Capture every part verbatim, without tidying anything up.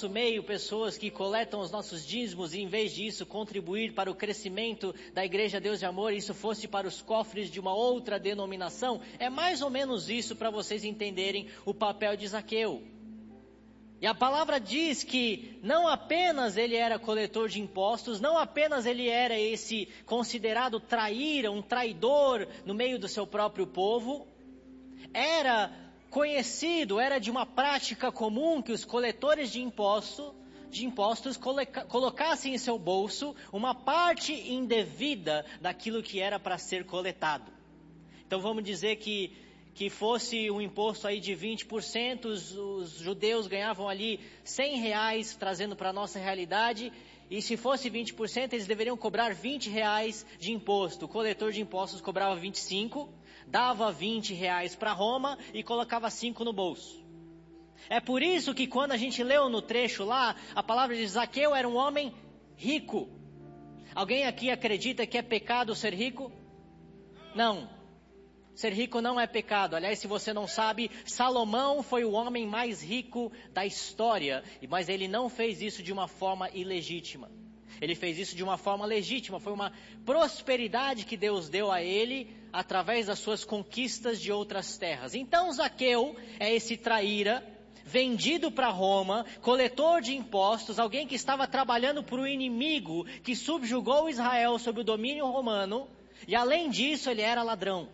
nosso meio pessoas que coletam os nossos dízimos e em vez disso contribuir para o crescimento da Igreja Deus de Amor, isso fosse para os cofres de uma outra denominação? É mais ou menos isso para vocês entenderem o papel de Zaqueu. E a palavra diz que não apenas ele era coletor de impostos, não apenas ele era esse considerado traíra, um traidor no meio do seu próprio povo, era conhecido, era de uma prática comum que os coletores de impostos, de impostos coloca, colocassem em seu bolso uma parte indevida daquilo que era para ser coletado. Então vamos dizer que que fosse um imposto aí de vinte por cento, os, os judeus ganhavam ali cem reais, trazendo para a nossa realidade, e se fosse vinte por cento, eles deveriam cobrar vinte reais de imposto. O coletor de impostos cobrava vinte e cinco, dava vinte reais para Roma e colocava cinco no bolso. É por isso que quando a gente leu no trecho lá, a palavra de Zaqueu era um homem rico. Alguém aqui acredita que é pecado ser rico? Não. Ser rico não é pecado. Aliás, se você não sabe, Salomão foi o homem mais rico da história. Mas ele não fez isso de uma forma ilegítima. Ele fez isso de uma forma legítima. Foi uma prosperidade que Deus deu a ele através das suas conquistas de outras terras. Então Zaqueu é esse traíra, vendido para Roma, coletor de impostos, alguém que estava trabalhando para o inimigo que subjugou Israel sob o domínio romano. E além disso, ele era ladrão.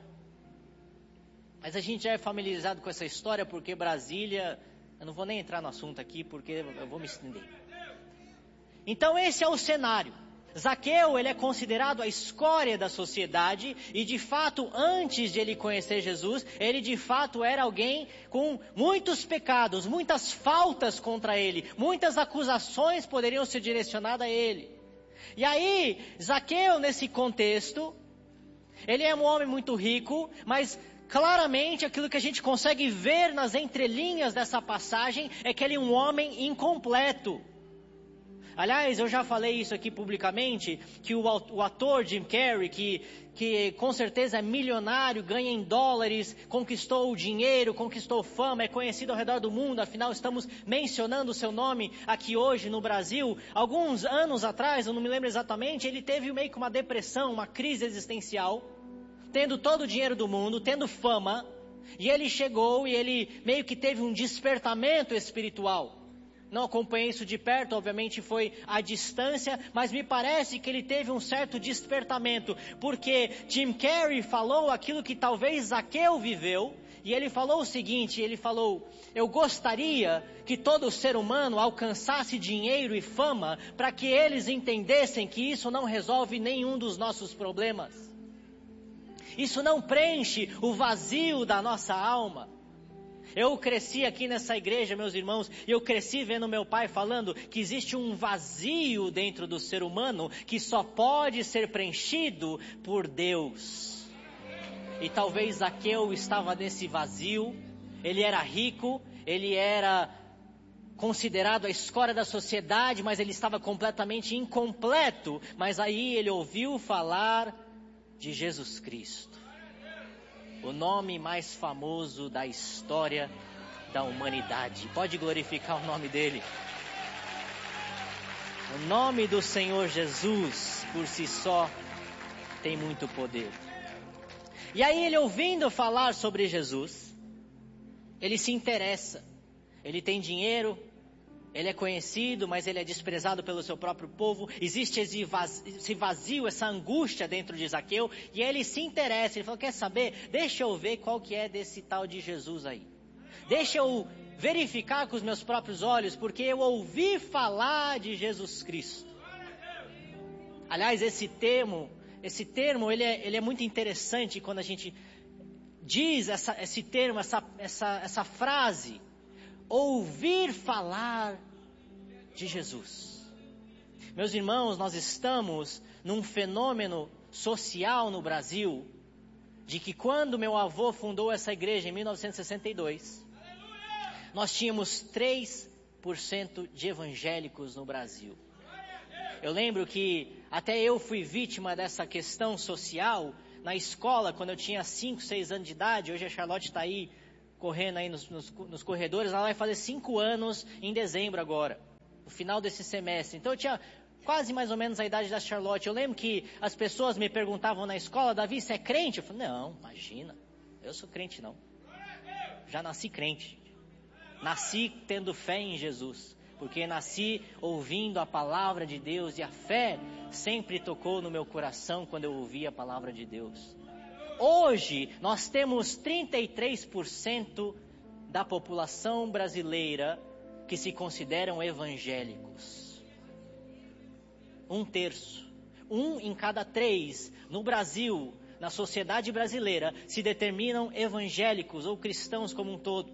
Mas a gente já é familiarizado com essa história porque Brasília... Eu não vou nem entrar no assunto aqui porque eu vou me estender. Então esse é o cenário. Zaqueu, ele é considerado a escória da sociedade e de fato, antes de ele conhecer Jesus, ele de fato era alguém com muitos pecados, muitas faltas contra ele, muitas acusações poderiam ser direcionadas a ele. E aí, Zaqueu nesse contexto, ele é um homem muito rico, mas claramente aquilo que a gente consegue ver nas entrelinhas dessa passagem é que ele é um homem incompleto. Aliás, eu já falei isso aqui publicamente, que o, o ator Jim Carrey, que, que com certeza é milionário, ganha em dólares, conquistou o dinheiro, conquistou fama, é conhecido ao redor do mundo, afinal estamos mencionando o seu nome aqui hoje no Brasil. Alguns anos atrás, eu não me lembro exatamente, ele teve meio que uma depressão, uma crise existencial, tendo todo o dinheiro do mundo, tendo fama, e ele chegou e ele meio que teve um despertamento espiritual. Não acompanhei isso de perto, obviamente foi à distância, mas me parece que ele teve um certo despertamento, porque Jim Carrey falou aquilo que talvez Zaqueu viveu, e ele falou o seguinte, ele falou: eu gostaria que todo ser humano alcançasse dinheiro e fama, para que eles entendessem que isso não resolve nenhum dos nossos problemas. Isso não preenche o vazio da nossa alma. Eu cresci aqui nessa igreja, meus irmãos, e eu cresci vendo meu pai falando que existe um vazio dentro do ser humano que só pode ser preenchido por Deus. E talvez Zaqueu estava nesse vazio, ele era rico, ele era considerado a escória da sociedade, mas ele estava completamente incompleto. Mas aí ele ouviu falar de Jesus Cristo, o nome mais famoso da história da humanidade. Pode glorificar o nome dele. O nome do Senhor Jesus, por si só, tem muito poder. E aí ele, ouvindo falar sobre Jesus, ele se interessa. Ele tem dinheiro, ele é conhecido, mas ele é desprezado pelo seu próprio povo. Existe esse vazio, essa angústia dentro de Zaqueu. E ele se interessa, ele falou: quer saber? Deixa eu ver qual que é desse tal de Jesus aí. Deixa eu verificar com os meus próprios olhos, porque eu ouvi falar de Jesus Cristo. Aliás, esse termo, esse termo ele é, ele é muito interessante quando a gente diz essa, esse termo, essa, essa, essa frase. Ouvir falar de Jesus. Meus irmãos, nós estamos num fenômeno social no Brasil, de que quando meu avô fundou essa igreja em mil novecentos e sessenta e dois, nós tínhamos três por cento de evangélicos no Brasil. Eu lembro que até eu fui vítima dessa questão social na escola, quando eu tinha cinco, seis anos de idade. Hoje a Charlotte está aí, correndo aí nos, nos, nos corredores. Ela vai fazer cinco anos em dezembro agora. no final desse semestre. Então eu tinha quase mais ou menos a idade da Charlotte. Eu lembro que as pessoas me perguntavam na escola, Davi, você é crente? Eu falei, não, imagina, eu sou crente não. Já nasci crente. Nasci tendo fé em Jesus. Porque nasci ouvindo a palavra de Deus e a fé sempre tocou no meu coração quando eu ouvi a palavra de Deus. Hoje nós temos trinta e três por cento da população brasileira que se consideram evangélicos. Um terço, um em cada três no Brasil, na sociedade brasileira, se determinam evangélicos ou cristãos como um todo.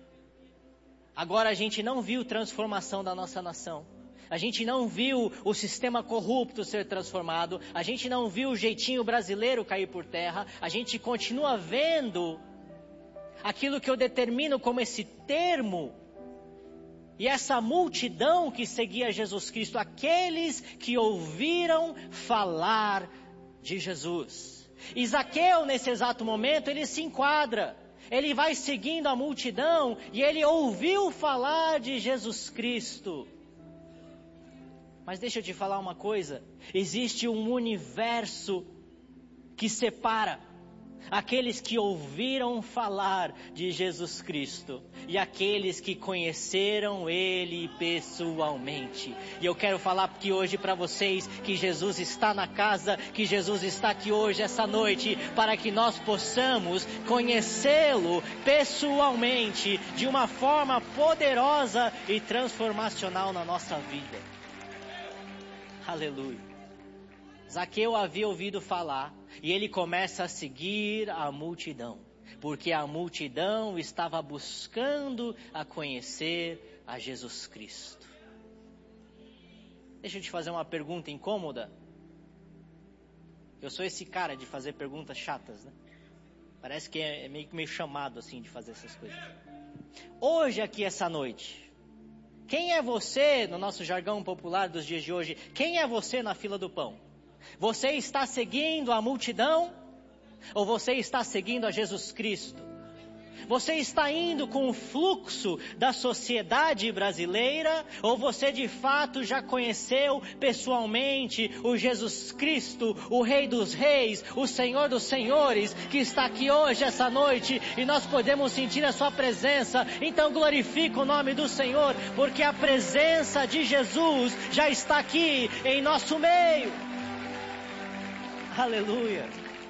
Agora a gente não viu transformação da nossa nação. A gente não viu o sistema corrupto ser transformado. A gente não viu o jeitinho brasileiro cair por terra. A gente continua vendo aquilo que eu determino como esse termo. E essa multidão que seguia Jesus Cristo. Aqueles que ouviram falar de Jesus. E Zaqueu, nesse exato momento, ele se enquadra. Ele vai seguindo a multidão e ele ouviu falar de Jesus Cristo. Mas deixa eu te falar uma coisa. Existe um universo que separa aqueles que ouviram falar de Jesus Cristo e aqueles que conheceram Ele pessoalmente. E eu quero falar aqui hoje para vocês que Jesus está na casa, que Jesus está aqui hoje, essa noite, para que nós possamos conhecê-lo pessoalmente, de uma forma poderosa e transformacional na nossa vida. Aleluia. Zaqueu havia ouvido falar e ele começa a seguir a multidão, porque a multidão estava buscando a conhecer a Jesus Cristo. Deixa eu te fazer uma pergunta incômoda. Eu sou esse cara de fazer perguntas chatas, né? Parece que é meio que meio chamado assim de fazer essas coisas. Hoje aqui essa noite, quem é você, no nosso jargão popular dos dias de hoje, quem é você na fila do pão? Você está seguindo a multidão? Ou você está seguindo a Jesus Cristo? Você está indo com o fluxo da sociedade brasileira? Ou você de fato já conheceu pessoalmente o Jesus Cristo, o Rei dos Reis, o Senhor dos Senhores, que está aqui hoje, essa noite, e nós podemos sentir a sua presença? Então glorifica o nome do Senhor, porque a presença de Jesus já está aqui em nosso meio. Aleluia.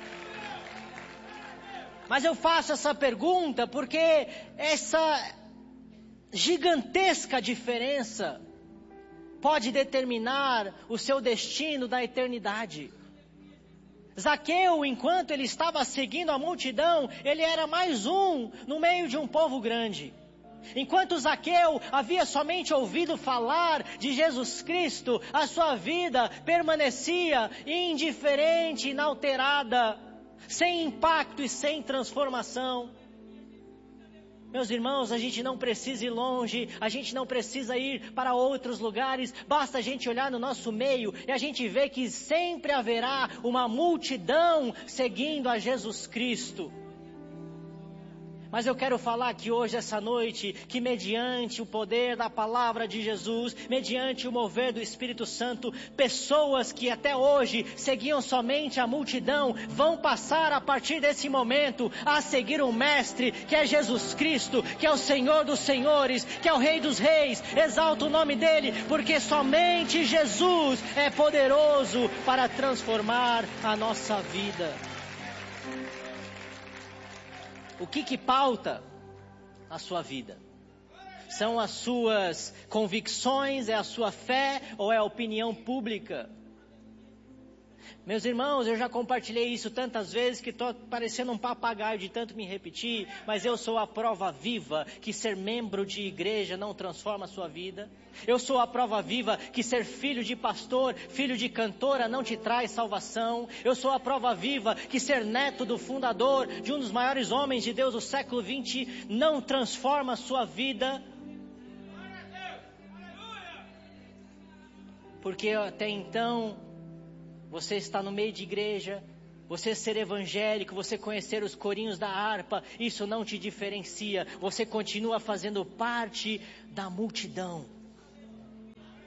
Mas eu faço essa pergunta porque essa gigantesca diferença pode determinar o seu destino da eternidade. Zaqueu, enquanto ele estava seguindo a multidão, ele era mais um no meio de um povo grande. Enquanto Zaqueu havia somente ouvido falar de Jesus Cristo, a sua vida permanecia indiferente, inalterada, sem impacto e sem transformação. Meus irmãos, a gente não precisa ir longe, a gente não precisa ir para outros lugares, basta a gente olhar no nosso meio e a gente vê que sempre haverá uma multidão seguindo a Jesus Cristo. Mas eu quero falar aqui hoje, essa noite, que mediante o poder da palavra de Jesus, mediante o mover do Espírito Santo, pessoas que até hoje seguiam somente a multidão, vão passar a partir desse momento a seguir o Mestre, que é Jesus Cristo, que é o Senhor dos Senhores, que é o Rei dos Reis. Exalta o nome dEle, porque somente Jesus é poderoso para transformar a nossa vida. O que que pauta a sua vida? São as suas convicções, é a sua fé ou é a opinião pública? Meus irmãos, eu já compartilhei isso tantas vezes que estou parecendo um papagaio de tanto me repetir, mas eu sou a prova viva que ser membro de igreja não transforma a sua vida. Eu sou a prova viva que ser filho de pastor, filho de cantora não te traz salvação. Eu sou a prova viva que ser neto do fundador de um dos maiores homens de Deus do século vinte não transforma a sua vida. Porque até então você está no meio de igreja, você ser evangélico, você conhecer os corinhos da harpa, isso não te diferencia. Você continua fazendo parte da multidão.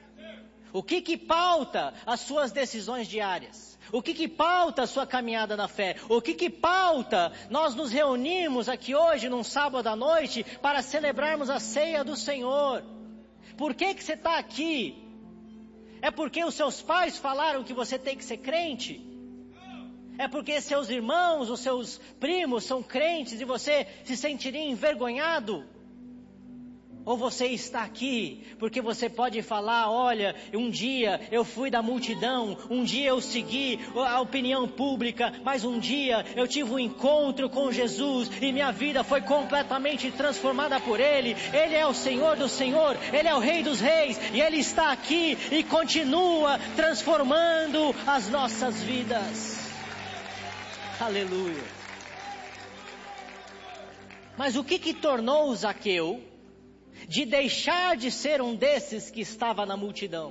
O que que pauta as suas decisões diárias? O que que pauta a sua caminhada na fé? O que que pauta nós nos reunimos aqui hoje, num sábado à noite, para celebrarmos a ceia do Senhor? Por que que você está aqui? É porque os seus pais falaram que você tem que ser crente? É porque seus irmãos, os seus primos são crentes e você se sentiria envergonhado? Ou você está aqui porque você pode falar, olha, um dia eu fui da multidão, um dia eu segui a opinião pública, mas um dia eu tive um encontro com Jesus e minha vida foi completamente transformada por Ele. Ele é o Senhor do Senhor, Ele é o Rei dos Reis e Ele está aqui e continua transformando as nossas vidas. Aleluia. Mas o que que tornou Zaqueu de deixar de ser um desses que estava na multidão?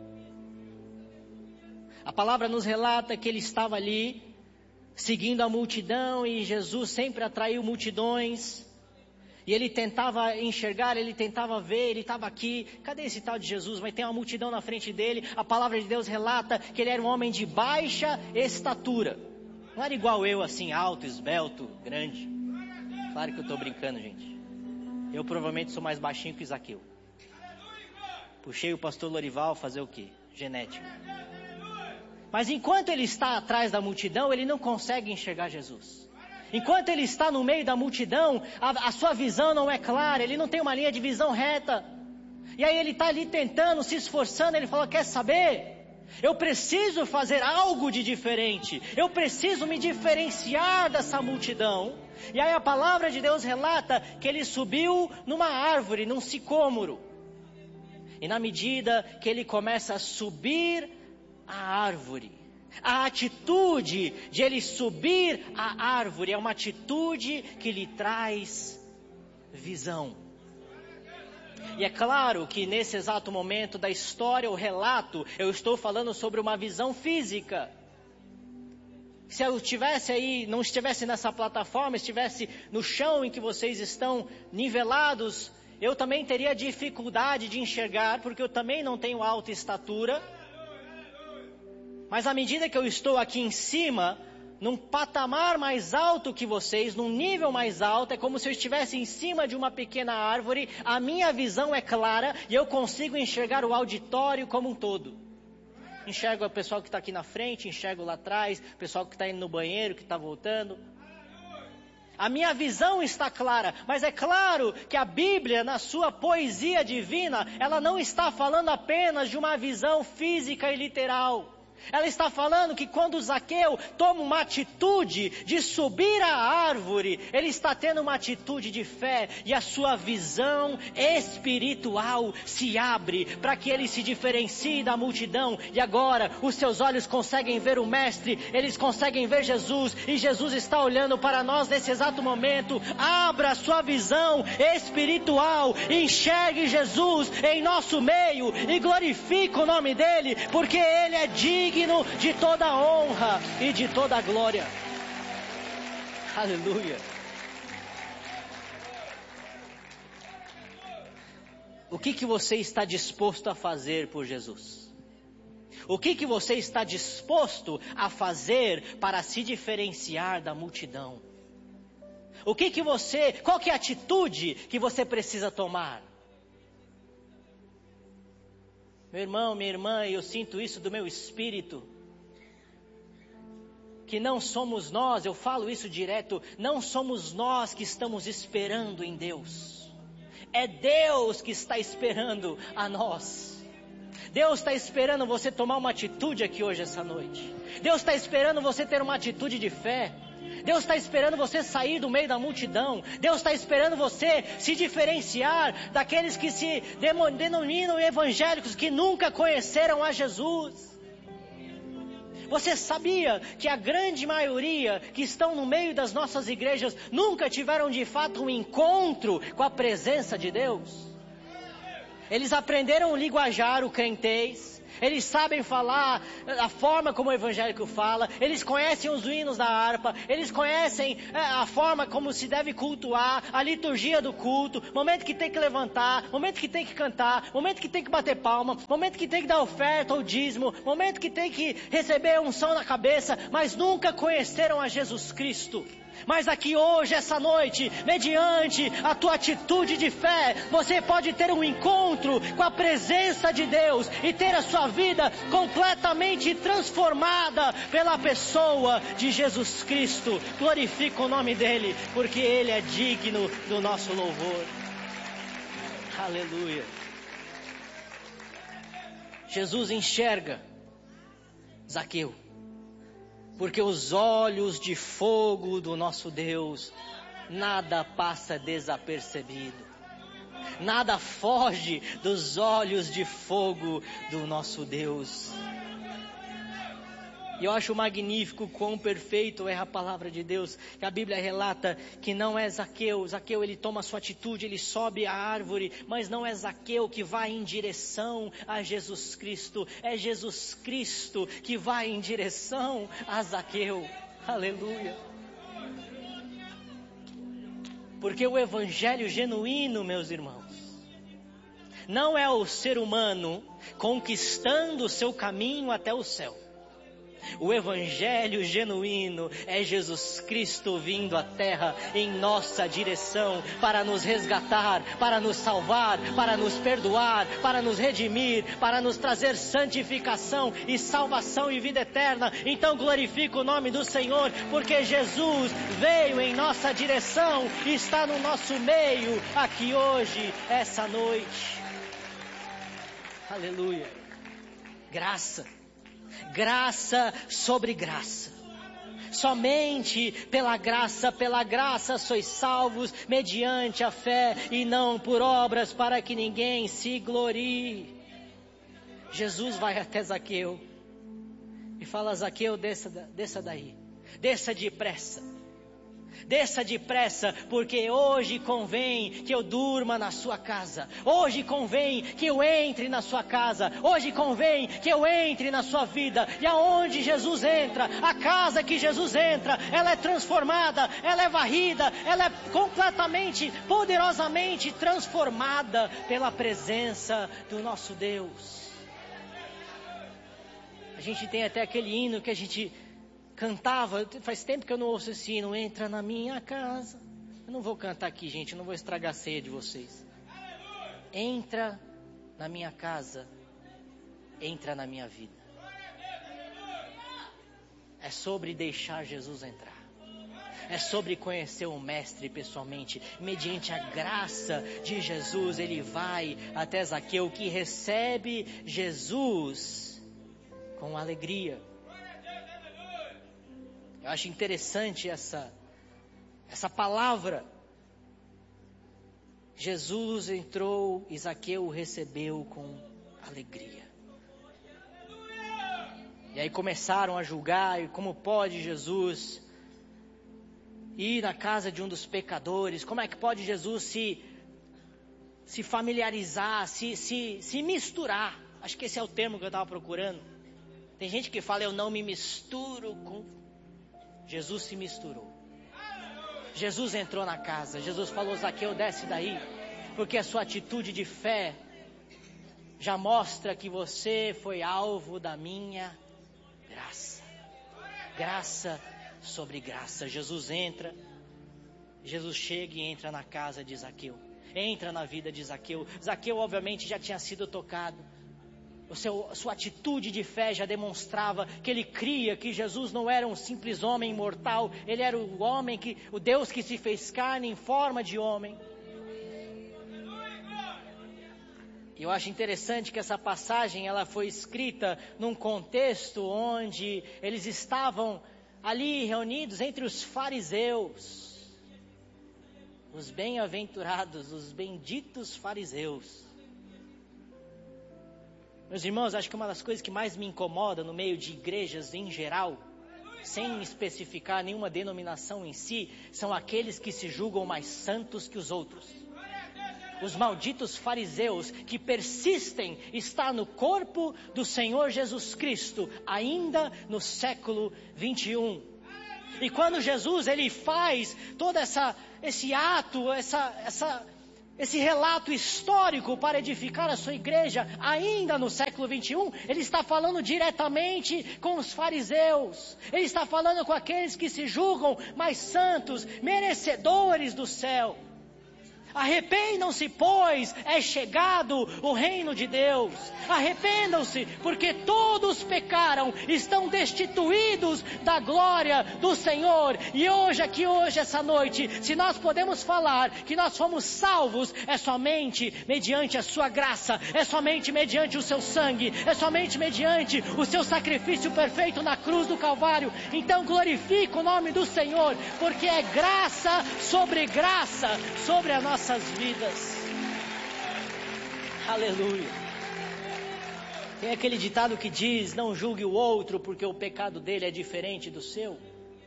A palavra nos relata que ele estava ali, seguindo a multidão, e Jesus sempre atraiu multidões, e ele tentava enxergar, ele tentava ver, ele estava aqui, cadê esse tal de Jesus? Mas tem uma multidão na frente dele. A palavra de Deus relata que ele era um homem de baixa estatura, não era igual eu assim, alto, esbelto, grande. Claro que eu estou brincando, gente. Eu provavelmente sou mais baixinho que Zaqueu. Puxei o pastor Lorival fazer o quê? Genética. Mas enquanto ele está atrás da multidão, ele não consegue enxergar Jesus. Enquanto ele está no meio da multidão, a, a sua visão não é clara, ele não tem uma linha de visão reta. E aí ele está ali tentando, se esforçando, ele fala, quer saber? Eu preciso fazer algo de diferente. Eu preciso me diferenciar dessa multidão. E aí a palavra de Deus relata que ele subiu numa árvore, num sicômoro. E na medida que ele começa a subir a árvore, a atitude de ele subir a árvore é uma atitude que lhe traz visão. E é claro que nesse exato momento da história, o relato, eu estou falando sobre uma visão física. Se eu estivesse aí, não estivesse nessa plataforma, estivesse no chão em que vocês estão nivelados, eu também teria dificuldade de enxergar, porque eu também não tenho alta estatura. Mas à medida que eu estou aqui em cima, num patamar mais alto que vocês, num nível mais alto, é como se eu estivesse em cima de uma pequena árvore, a minha visão é clara e eu consigo enxergar o auditório como um todo. Enxergo o pessoal que está aqui na frente, enxergo lá atrás, o pessoal que está indo no banheiro, que está voltando. A minha visão está clara, mas é claro que a Bíblia, na sua poesia divina, ela não está falando apenas de uma visão física e literal. Ela está falando que quando Zaqueu toma uma atitude de subir a árvore, ele está tendo uma atitude de fé e a sua visão espiritual se abre para que ele se diferencie da multidão. E agora os seus olhos conseguem ver o Mestre, eles conseguem ver Jesus e Jesus está olhando para nós nesse exato momento. Abra a sua visão espiritual, enxergue Jesus em nosso meio e glorifique o nome dele, porque ele é digno digno de toda a honra e de toda a glória. Aleluia. O que que você está disposto a fazer por Jesus? O que que você está disposto a fazer para se diferenciar da multidão? O que que você, qual que é a atitude que você precisa tomar? Meu irmão, minha irmã, eu sinto isso do meu espírito, que não somos nós, eu falo isso direto, não somos nós que estamos esperando em Deus, é Deus que está esperando a nós. Deus está esperando você tomar uma atitude aqui hoje, essa noite. Deus está esperando você ter uma atitude de fé. Deus está esperando você sair do meio da multidão. Deus está esperando você se diferenciar daqueles que se denominam evangélicos, que nunca conheceram a Jesus. Você sabia que a grande maioria que estão no meio das nossas igrejas nunca tiveram de fato um encontro com a presença de Deus? Eles aprenderam o linguajar, o crentez. Eles sabem falar a forma como o evangélico fala, eles conhecem os hinos da harpa, eles conhecem a forma como se deve cultuar, a liturgia do culto, momento que tem que levantar, momento que tem que cantar, momento que tem que bater palma, momento que tem que dar oferta ou dízimo, momento que tem que receber unção na cabeça, mas nunca conheceram a Jesus Cristo. Mas aqui hoje, essa noite, mediante a tua atitude de fé, você pode ter um encontro com a presença de Deus e ter a sua vida completamente transformada pela pessoa de Jesus Cristo. Glorifica o nome dele, porque ele é digno do nosso louvor. Aleluia. Jesus enxerga Zaqueu, porque os olhos de fogo do nosso Deus, nada passa desapercebido. Nada foge dos olhos de fogo do nosso Deus. E eu acho magnífico quão perfeito é a palavra de Deus, que a Bíblia relata que não é Zaqueu. Zaqueu, ele toma a sua atitude, ele sobe a árvore, mas não é Zaqueu que vai em direção a Jesus Cristo. É Jesus Cristo que vai em direção a Zaqueu. Aleluia. Porque o evangelho genuíno, meus irmãos, não é o ser humano conquistando o seu caminho até o céu. O evangelho genuíno é Jesus Cristo vindo à terra em nossa direção para nos resgatar, para nos salvar, para nos perdoar, para nos redimir, para nos trazer santificação e salvação e vida eterna. Então glorifica o nome do Senhor, porque Jesus veio em nossa direção e está no nosso meio aqui hoje, essa noite. Aleluia. Graça. Graça sobre graça. Somente pela graça, pela graça sois salvos, mediante a fé e não por obras, para que ninguém se glorie. Jesus vai até Zaqueu e fala: Zaqueu, desça, desça daí, desça depressa. Desça depressa, porque hoje convém que eu durma na sua casa. Hoje convém que eu entre na sua casa. Hoje convém que eu entre na sua vida. E aonde Jesus entra, a casa que Jesus entra, ela é transformada, ela é varrida, ela é completamente, poderosamente transformada pela presença do nosso Deus. A gente tem até aquele hino que a gente cantava, faz tempo que eu não ouço esse hino, entra na minha casa. Eu não vou cantar aqui, gente, eu não vou estragar a ceia de vocês. Entra na minha casa, entra na minha vida. É sobre deixar Jesus entrar. É sobre conhecer o Mestre pessoalmente. Mediante a graça de Jesus, ele vai até Zaqueu, que recebe Jesus com alegria. Eu acho interessante essa, essa palavra. Jesus entrou e Zaqueu o recebeu com alegria. E aí começaram a julgar, e como pode Jesus ir na casa de um dos pecadores? Como é que pode Jesus se, se familiarizar, se, se, se misturar? Acho que esse é o termo que eu estava procurando. Tem gente que fala: eu não me misturo com... Jesus se misturou. Jesus entrou na casa. Jesus falou: Zaqueu, desce daí, porque a sua atitude de fé já mostra que você foi alvo da minha graça. Graça sobre graça. Jesus entra, Jesus chega e entra na casa de Zaqueu. Entra na vida de Zaqueu. Zaqueu obviamente já tinha sido tocado. O seu, a sua atitude de fé já demonstrava que ele cria que Jesus não era um simples homem mortal. Ele era o homem que, o Deus que se fez carne em forma de homem. E eu acho interessante que essa passagem ela foi escrita num contexto onde eles estavam ali reunidos entre os fariseus, os bem-aventurados, os benditos fariseus. Meus irmãos, acho que uma das coisas que mais me incomoda no meio de igrejas em geral, sem especificar nenhuma denominação em si, são aqueles que se julgam mais santos que os outros. os malditos fariseus que persistem estar no corpo do Senhor Jesus Cristo, ainda no século vinte e um. E quando Jesus ele faz todo essa, esse ato, essa, essa, esse relato histórico para edificar a sua igreja, ainda no século vinte e um, ele está falando diretamente com os fariseus. Ele está falando com aqueles que se julgam mais santos, merecedores do céu. Arrependam-se, pois é chegado o reino de Deus. Arrependam-se, porque todos pecaram, estão destituídos da glória do Senhor. E hoje, aqui hoje, essa noite, se nós podemos falar que nós fomos salvos, é somente mediante a sua graça, é somente mediante o seu sangue, é somente mediante o seu sacrifício perfeito na cruz do Calvário. Então glorifica o nome do Senhor, porque é graça sobre graça sobre a nossa vidas. Aleluia. Tem aquele ditado que diz: não julgue o outro porque o pecado dele é diferente do seu.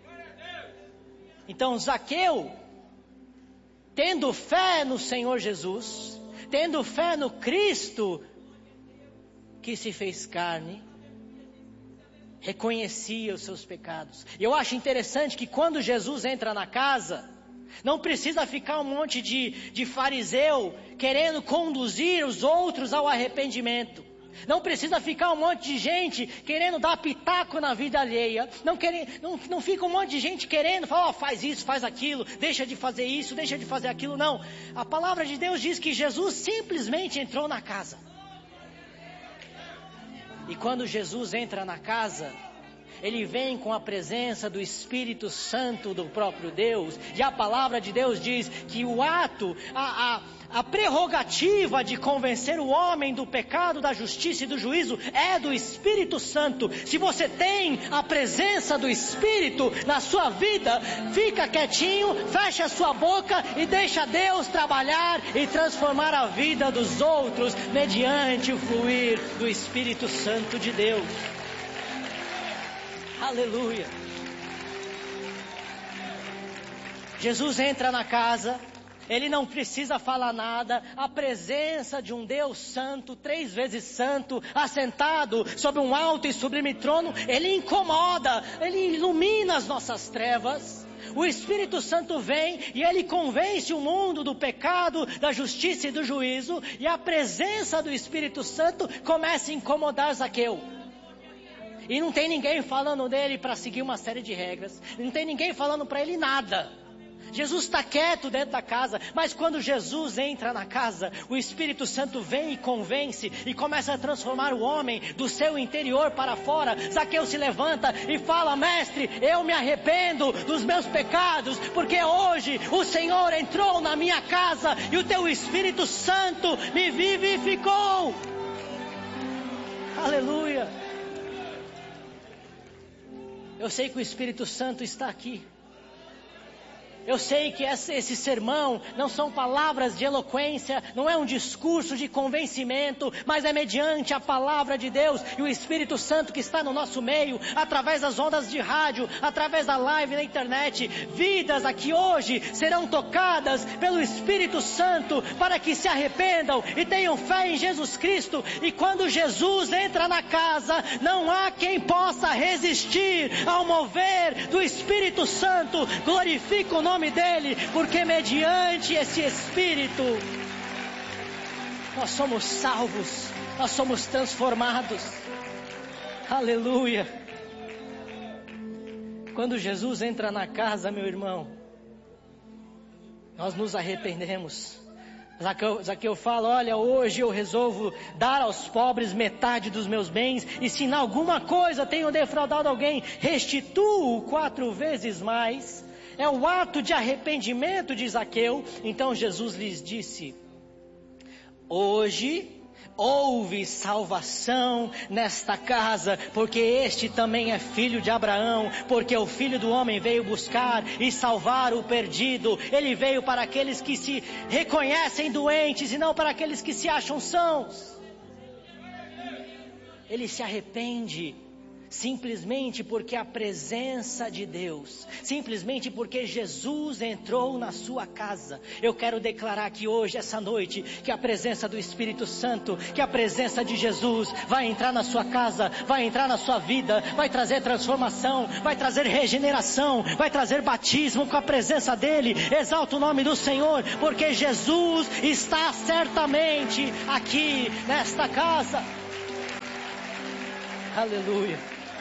Então Zaqueu, tendo fé no Senhor Jesus, tendo fé no Cristo que se fez carne, reconhecia os seus pecados. E eu acho interessante que quando Jesus entra na casa, não precisa ficar um monte de, de fariseu querendo conduzir os outros ao arrependimento. Não precisa ficar um monte de gente querendo dar pitaco na vida alheia. Não, querendo, não, não fica um monte de gente querendo falar, oh, faz isso, faz aquilo, deixa de fazer isso, deixa de fazer aquilo. Não, a palavra de Deus diz que Jesus simplesmente entrou na casa. E quando Jesus entra na casa, ele vem com a presença do Espírito Santo do próprio Deus. E a palavra de Deus diz que o ato, a, a, a prerrogativa de convencer o homem do pecado, da justiça e do juízo é do Espírito Santo. Se você tem a presença do Espírito na sua vida, fica quietinho, fecha a sua boca e deixa Deus trabalhar e transformar a vida dos outros mediante o fluir do Espírito Santo de Deus. Aleluia. Jesus entra na casa, ele não precisa falar nada, a presença de um Deus santo, três vezes santo, assentado sobre um alto e sublime trono, ele incomoda, ele ilumina as nossas trevas. O Espírito Santo vem e ele convence o mundo do pecado, da justiça e do juízo, e a presença do Espírito Santo começa a incomodar Zaqueu. E não tem ninguém falando dele para seguir uma série de regras. Não tem ninguém falando para ele nada. Jesus está quieto dentro da casa, mas quando Jesus entra na casa, o Espírito Santo vem e convence e começa a transformar o homem do seu interior para fora. Zaqueu se levanta e fala: mestre, eu me arrependo dos meus pecados, porque hoje o Senhor entrou na minha casa e o teu Espírito Santo me vivificou. Aleluia. Eu sei que o Espírito Santo está aqui. Eu sei que esse sermão não são palavras de eloquência, não é um discurso de convencimento, mas é mediante a palavra de Deus e o Espírito Santo que está no nosso meio, através das ondas de rádio, através da live na internet. Vidas aqui hoje serão tocadas pelo Espírito Santo para que se arrependam e tenham fé em Jesus Cristo. E quando Jesus entra na casa, não há quem possa resistir ao mover do Espírito Santo. Glorifica o nome dele, porque mediante esse Espírito nós somos salvos, nós somos transformados. Aleluia. Quando Jesus entra na casa, meu irmão, nós nos arrependemos. Zaqueu, Zaqueu fala: olha, hoje eu resolvo dar aos pobres metade dos meus bens, e se em alguma coisa tenho defraudado alguém, restituo quatro vezes mais. É o ato de arrependimento de Zaqueu. Então Jesus lhes disse: hoje houve salvação nesta casa, porque este também é filho de Abraão, porque o Filho do Homem veio buscar e salvar o perdido. Ele veio para aqueles que se reconhecem doentes e não para aqueles que se acham sãos. Ele se arrepende simplesmente porque a presença de Deus, simplesmente porque Jesus entrou na sua casa. Eu quero declarar aqui hoje, essa noite, que a presença do Espírito Santo, que a presença de Jesus vai entrar na sua casa, vai entrar na sua vida, vai trazer transformação, vai trazer regeneração, vai trazer batismo com a presença dEle. Exalta o nome do Senhor, porque Jesus está certamente aqui nesta casa. Aleluia.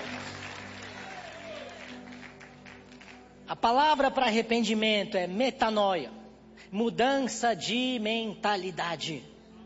A palavra para arrependimento é metanoia, mudança de mentalidade.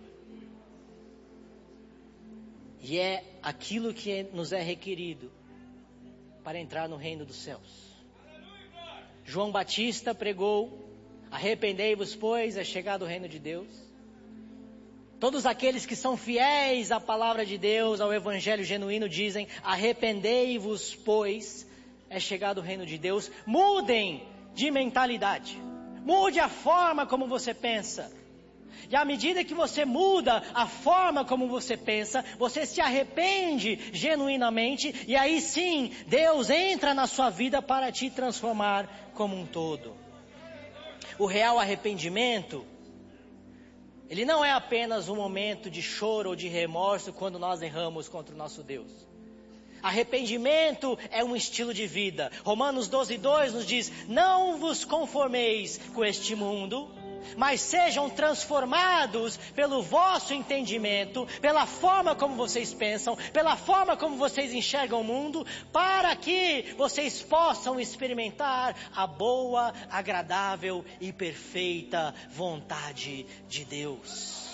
E é aquilo que nos é requerido para entrar no reino dos céus. João Batista pregou: arrependei-vos, pois é chegado o reino de Deus. Todos aqueles que são fiéis à palavra de Deus, ao evangelho genuíno, dizem: arrependei-vos, pois é chegado o reino de Deus. Mudem de mentalidade. Mude a forma como você pensa. E à medida que você muda a forma como você pensa, você se arrepende genuinamente. E aí sim, Deus entra na sua vida para te transformar como um todo. O real arrependimento, ele não é apenas um momento de choro ou de remorso quando nós erramos contra o nosso Deus. Arrependimento é um estilo de vida. Romanos doze, dois nos diz: não vos conformeis com este mundo, mas sejam transformados pelo vosso entendimento, pela forma como vocês pensam, pela forma como vocês enxergam o mundo, para que vocês possam experimentar a boa, agradável e perfeita vontade de Deus.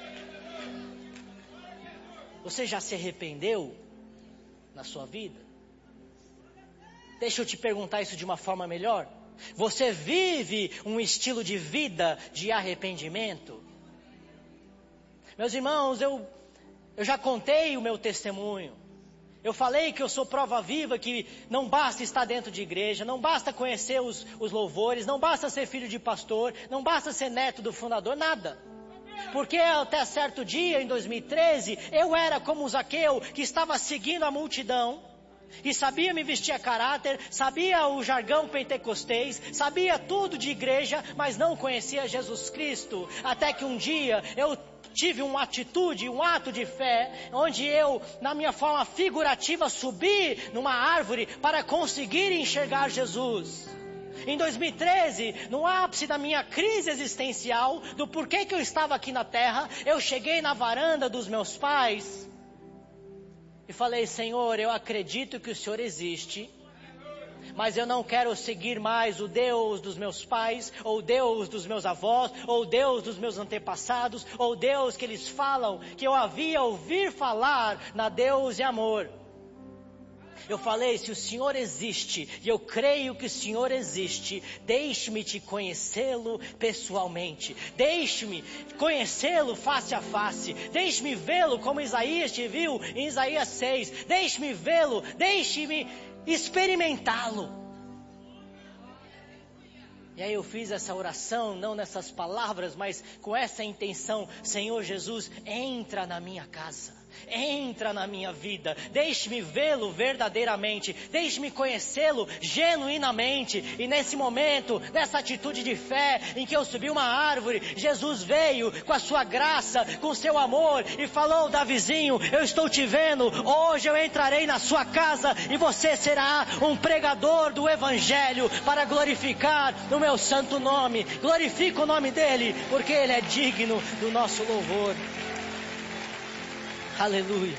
Você já se arrependeu na sua vida? Deixa eu te perguntar isso de uma forma melhor. Você vive um estilo de vida de arrependimento? Meus irmãos, eu, eu já contei o meu testemunho. Eu falei que eu sou prova viva, que não basta estar dentro de igreja, não basta conhecer os, os louvores, não basta ser filho de pastor, não basta ser neto do fundador, nada. Porque até certo dia, em dois mil e treze, eu era como Zaqueu, que estava seguindo a multidão, e sabia me vestir a caráter, sabia o jargão pentecostês, sabia tudo de igreja, mas não conhecia Jesus Cristo. Até que um dia eu tive uma atitude, um ato de fé, onde eu, na minha forma figurativa, subi numa árvore para conseguir enxergar Jesus. Em dois mil e treze, no ápice da minha crise existencial, do porquê que eu estava aqui na terra, eu cheguei na varanda dos meus pais e falei: Senhor, eu acredito que o Senhor existe, mas eu não quero seguir mais o Deus dos meus pais, ou o Deus dos meus avós, ou o Deus dos meus antepassados, ou o Deus que eles falam, que eu havia ouvido falar na Deus e Amor. Eu falei: se o Senhor existe, e eu creio que o Senhor existe, deixe-me te conhecê-lo pessoalmente, deixe-me conhecê-lo face a face, deixe-me vê-lo como Isaías te viu em Isaías seis, deixe-me vê-lo, deixe-me experimentá-lo. E aí eu fiz essa oração, não nessas palavras, mas com essa intenção: Senhor Jesus, entra na minha casa, entra na minha vida, deixe-me vê-lo verdadeiramente, deixe-me conhecê-lo genuinamente. E nesse momento, nessa atitude de fé, em que eu subi uma árvore, Jesus veio com a sua graça, com o seu amor, e falou: Davizinho, eu estou te vendo, hoje eu entrarei na sua casa, e você será um pregador do Evangelho, para glorificar o meu santo nome. Glorifica o nome dele, porque ele é digno do nosso louvor. Aleluia.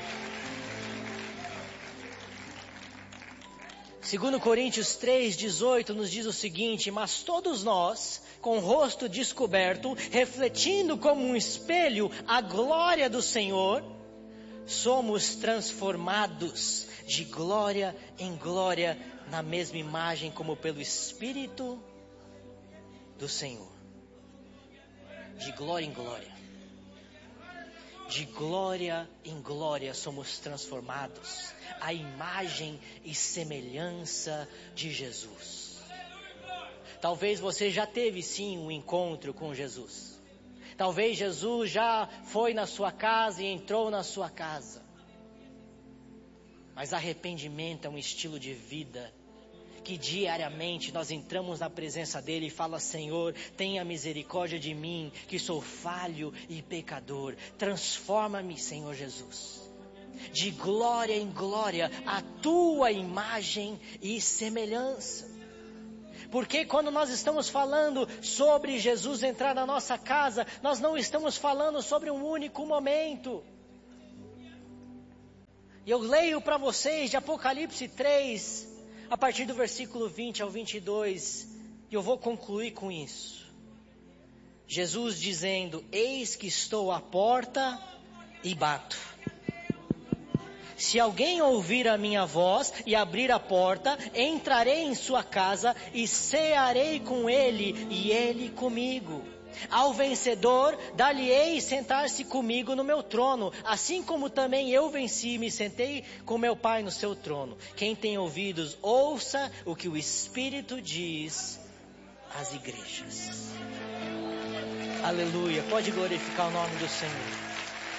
Segundo Coríntios três, dezoito nos diz o seguinte: mas todos nós, com o rosto descoberto, refletindo como um espelho a glória do Senhor, somos transformados de glória em glória na mesma imagem, como pelo Espírito do Senhor. De glória em glória. De glória em glória somos transformados à imagem e semelhança de Jesus. Talvez você já teve sim um encontro com Jesus. Talvez Jesus já foi na sua casa e entrou na sua casa. Mas arrependimento é um estilo de vida que diariamente nós entramos na presença dele e fala: Senhor, tenha misericórdia de mim, que sou falho e pecador. Transforma-me, Senhor Jesus, de glória em glória, a tua imagem e semelhança. Porque quando nós estamos falando sobre Jesus entrar na nossa casa, nós não estamos falando sobre um único momento. Eu leio para vocês de Apocalipse três, a partir do versículo vinte ao vinte e dois, e eu vou concluir com isso. Jesus dizendo: eis que estou à porta e bato. Se alguém ouvir a minha voz e abrir a porta, entrarei em sua casa e cearei com ele e ele comigo. Ao vencedor, dar-lhe-ei sentar-se comigo no meu trono, assim como também eu venci e me sentei com meu Pai no seu trono. Quem tem ouvidos, ouça o que o Espírito diz às igrejas. Aleluia, pode glorificar o nome do Senhor.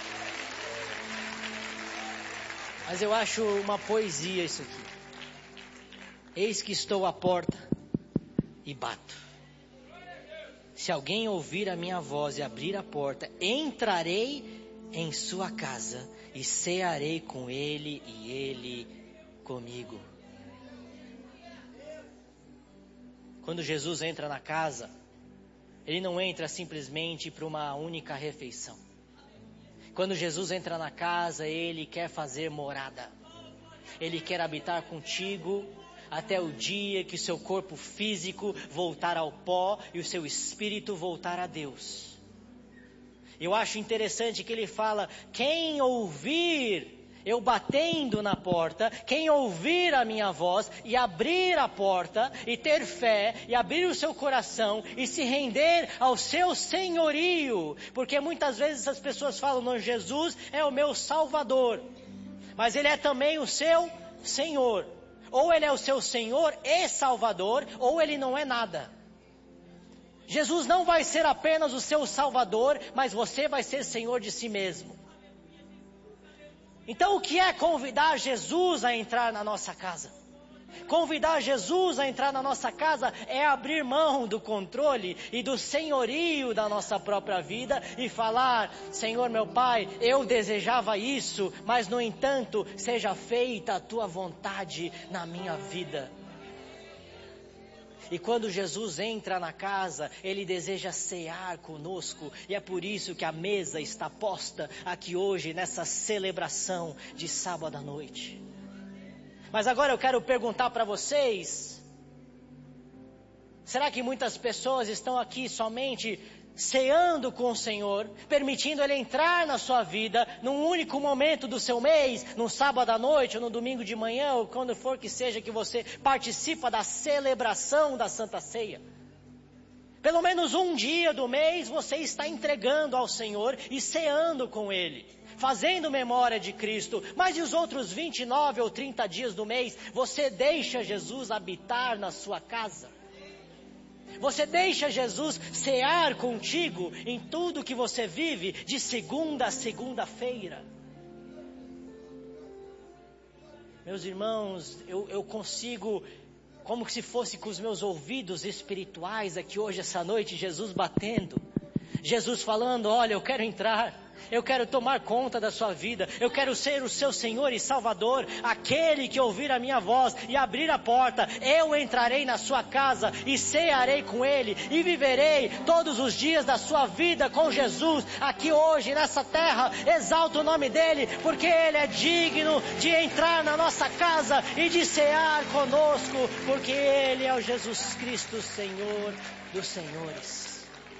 Mas eu acho uma poesia isso aqui. Eis que estou à porta e bato. Se alguém ouvir a minha voz e abrir a porta, entrarei em sua casa e cearei com ele e ele comigo. Quando Jesus entra na casa, ele não entra simplesmente para uma única refeição. Quando Jesus entra na casa, ele quer fazer morada. Ele quer habitar contigo até o dia que o seu corpo físico voltar ao pó e o seu espírito voltar a Deus. Eu acho interessante que ele fala: quem ouvir eu batendo na porta, quem ouvir a minha voz e abrir a porta e ter fé e abrir o seu coração e se render ao seu senhorio, porque muitas vezes as pessoas falam: não, Jesus é o meu Salvador, mas ele é também o seu Senhor. Ou ele é o seu Senhor e Salvador, ou ele não é nada. Jesus não vai ser apenas o seu Salvador, mas você vai ser Senhor de si mesmo. Então o que é convidar Jesus a entrar na nossa casa? Convidar Jesus a entrar na nossa casa é abrir mão do controle e do senhorio da nossa própria vida e falar: Senhor meu Pai, eu desejava isso, mas no entanto, seja feita a tua vontade na minha vida. E quando Jesus entra na casa, ele deseja cear conosco, e é por isso que a mesa está posta aqui hoje nessa celebração de sábado à noite. Mas agora eu quero perguntar para vocês: será que muitas pessoas estão aqui somente ceando com o Senhor, permitindo Ele entrar na sua vida num único momento do seu mês, num sábado à noite, ou no domingo de manhã, ou quando for que seja que você participa da celebração da Santa Ceia? Pelo menos um dia do mês você está entregando ao Senhor e ceando com Ele, fazendo memória de Cristo. Mas e os outros vinte e nove ou trinta dias do mês, você deixa Jesus habitar na sua casa? Você deixa Jesus cear contigo em tudo que você vive de segunda a segunda-feira? Meus irmãos, eu, eu consigo, como se fosse com os meus ouvidos espirituais aqui hoje, essa noite, Jesus batendo. Jesus falando: olha, eu quero entrar. Eu quero tomar conta da sua vida. Eu quero ser o seu Senhor e Salvador. Aquele que ouvir a minha voz e abrir a porta, eu entrarei na sua casa e cearei com Ele. E viverei todos os dias da sua vida com Jesus. Aqui hoje, nessa terra, exalta o nome dEle, porque Ele é digno de entrar na nossa casa e de cear conosco, porque Ele é o Jesus Cristo, Senhor dos Senhores.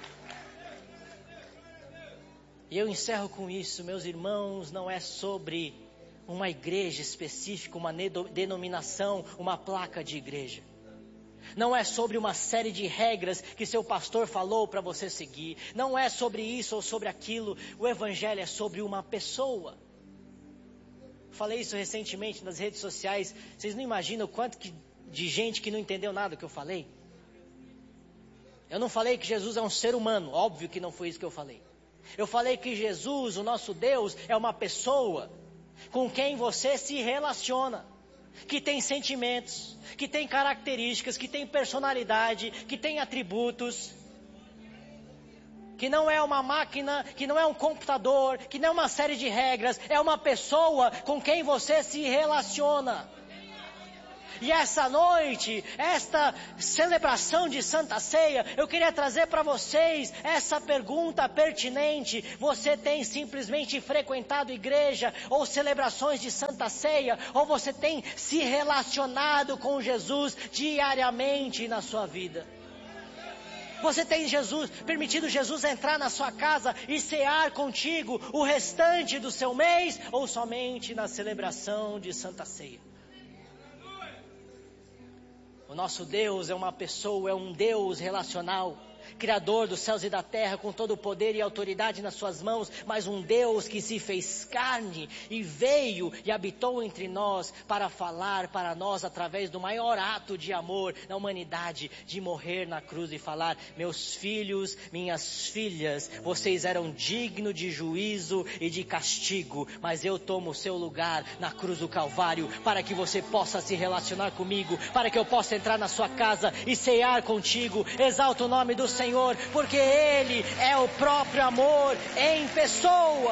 E eu encerro com isso, meus irmãos. Não é sobre uma igreja específica, uma denominação, uma placa de igreja. Não é sobre uma série de regras que seu pastor falou para você seguir. Não é sobre isso ou sobre aquilo. O evangelho é sobre uma pessoa. Falei isso recentemente nas redes sociais. Vocês não imaginam o quanto que, de gente que não entendeu nada do que eu falei? Eu não falei que Jesus é um ser humano. Óbvio que não foi isso que eu falei. Eu falei que Jesus, o nosso Deus, é uma pessoa. com quem você se relaciona, que tem sentimentos, que tem características, que tem personalidade, que tem atributos, que não é uma máquina, que não é um computador, que não é uma série de regras, é uma pessoa com quem você se relaciona. E essa noite, esta celebração de Santa Ceia, eu queria trazer para vocês essa pergunta pertinente. Você tem simplesmente frequentado igreja ou celebrações de Santa Ceia? Ou você tem se relacionado com Jesus diariamente na sua vida? Você tem Jesus, permitido Jesus entrar na sua casa e cear contigo o restante do seu mês? Ou somente na celebração de Santa Ceia? O nosso Deus é uma pessoa, é um Deus relacional, Criador dos céus e da terra, com todo o poder e autoridade nas suas mãos, mas um Deus que se fez carne e veio e habitou entre nós para falar para nós através do maior ato de amor na humanidade, de morrer na cruz e falar: meus filhos, minhas filhas, vocês eram dignos de juízo e de castigo, mas eu tomo o seu lugar na cruz do Calvário para que você possa se relacionar comigo, para que eu possa entrar na sua casa e cear contigo. Exalta o nome do Senhor, porque Ele é o próprio amor em pessoa.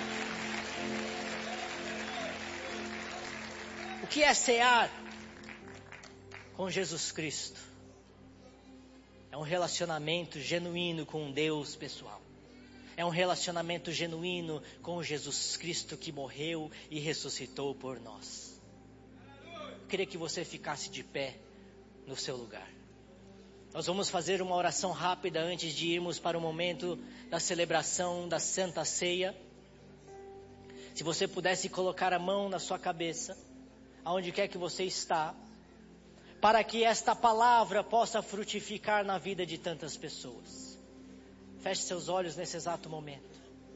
O que é cear com Jesus Cristo? É um relacionamento genuíno com um Deus pessoal. É um relacionamento genuíno com Jesus Cristo que morreu e ressuscitou por nós. Eu queria que você ficasse de pé no seu lugar. Nós vamos fazer uma oração rápida antes de irmos para o momento da celebração da Santa Ceia. Se você pudesse colocar a mão na sua cabeça, aonde quer que você está, para que esta palavra possa frutificar na vida de tantas pessoas. Feche seus olhos nesse exato momento.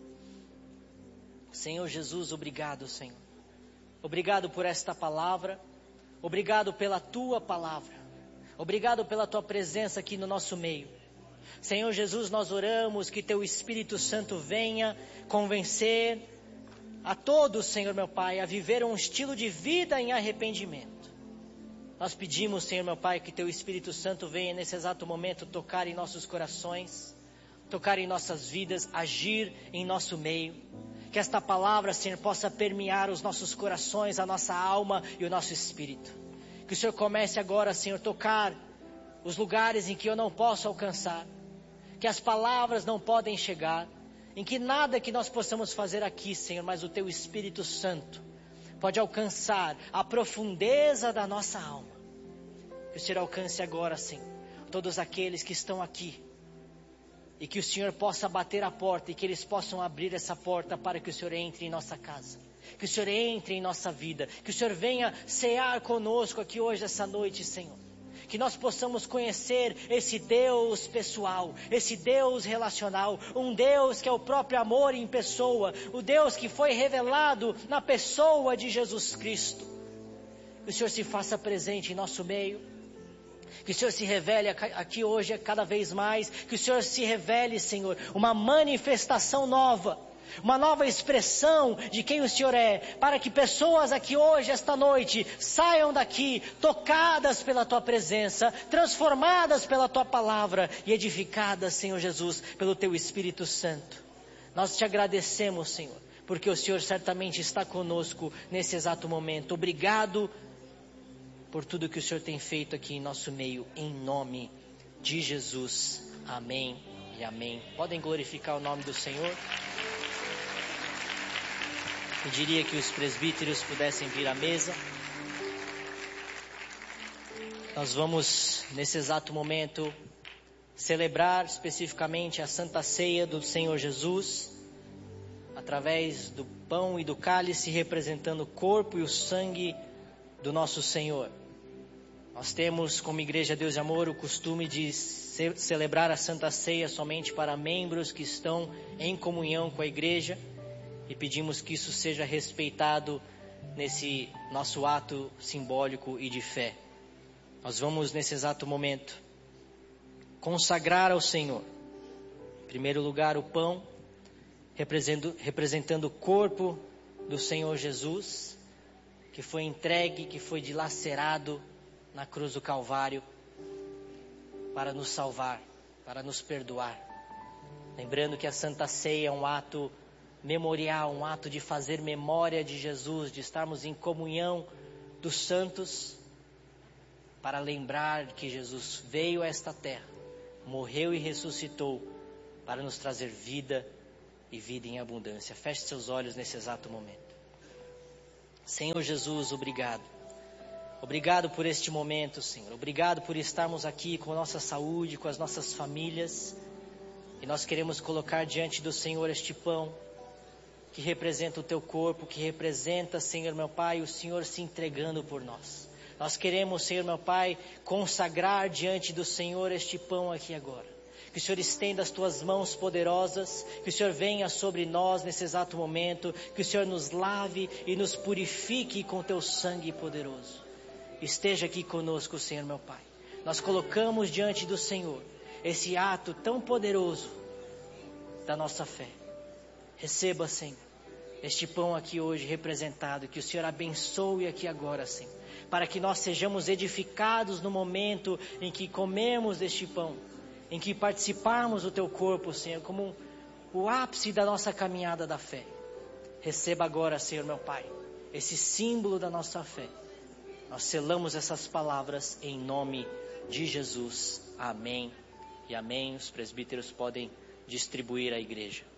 Senhor Jesus, obrigado, Senhor. Obrigado por esta palavra. Obrigado pela tua palavra. Obrigado pela tua presença aqui no nosso meio. Senhor Jesus, nós oramos que teu Espírito Santo venha convencer a todos, Senhor meu Pai, a viver um estilo de vida em arrependimento. Nós pedimos, Senhor meu Pai, que teu Espírito Santo venha nesse exato momento tocar em nossos corações, tocar em nossas vidas, agir em nosso meio. Que esta palavra, Senhor, possa permear os nossos corações, a nossa alma e o nosso espírito. Que o Senhor comece agora, Senhor, tocar os lugares em que eu não posso alcançar, que as palavras não podem chegar, em que nada que nós possamos fazer aqui, Senhor, mas o teu Espírito Santo pode alcançar a profundeza da nossa alma. Que o Senhor alcance agora, Senhor, todos aqueles que estão aqui, e que o Senhor possa bater a porta e que eles possam abrir essa porta para que o Senhor entre em nossa casa. Que o Senhor entre em nossa vida, que o Senhor venha cear conosco aqui hoje, essa noite, Senhor. Que nós possamos conhecer esse Deus pessoal, esse Deus relacional, um Deus que é o próprio amor em pessoa, o Deus que foi revelado na pessoa de Jesus Cristo. Que o Senhor se faça presente em nosso meio, que o Senhor se revele aqui hoje cada vez mais, que o Senhor se revele, Senhor, uma manifestação nova, uma nova expressão de quem o Senhor é, para que pessoas aqui hoje, esta noite, saiam daqui tocadas pela Tua presença, transformadas pela Tua palavra e edificadas, Senhor Jesus, pelo Teu Espírito Santo. Nós Te agradecemos, Senhor, porque o Senhor certamente está conosco nesse exato momento. Obrigado por tudo que o Senhor tem feito aqui em nosso meio, em nome de Jesus. Amém e amém. Podem glorificar o nome do Senhor. Pediria que os presbíteros pudessem vir à mesa. Nós vamos, nesse exato momento, celebrar especificamente a Santa Ceia do Senhor Jesus, através do pão e do cálice, representando o corpo e o sangue do nosso Senhor. Nós temos, como Igreja Deus de Amor, o costume de ce- celebrar a Santa Ceia somente para membros que estão em comunhão com a Igreja, e pedimos que isso seja respeitado nesse nosso ato simbólico e de fé. Nós vamos, nesse exato momento, consagrar ao Senhor, em primeiro lugar, o pão, representando, representando o corpo do Senhor Jesus, que foi entregue, que foi dilacerado na cruz do Calvário para nos salvar, para nos perdoar. Lembrando que a Santa Ceia é um ato memorial, um ato de fazer memória de Jesus, de estarmos em comunhão dos santos, para lembrar que Jesus veio a esta terra, morreu e ressuscitou para nos trazer vida e vida em abundância. Feche seus olhos nesse exato momento. Senhor Jesus, obrigado. Obrigado por este momento, Senhor. Obrigado por estarmos aqui com a nossa saúde, com as nossas famílias. E nós queremos colocar diante do Senhor este pão, que representa o teu corpo, que representa, Senhor meu Pai, o Senhor se entregando por nós. Nós queremos, Senhor meu Pai, consagrar diante do Senhor este pão aqui agora. Que o Senhor estenda as tuas mãos poderosas, que o Senhor venha sobre nós nesse exato momento, que o Senhor nos lave e nos purifique com teu sangue poderoso. Esteja aqui conosco, Senhor meu Pai. Nós colocamos diante do Senhor esse ato tão poderoso da nossa fé. Receba, Senhor, este pão aqui hoje representado, que o Senhor abençoe aqui agora, Senhor, para que nós sejamos edificados no momento em que comemos deste pão, em que participarmos do teu corpo, Senhor, como o ápice da nossa caminhada da fé. Receba agora, Senhor meu Pai, esse símbolo da nossa fé. Nós selamos essas palavras em nome de Jesus. Amém e amém. Os presbíteros podem distribuir à igreja.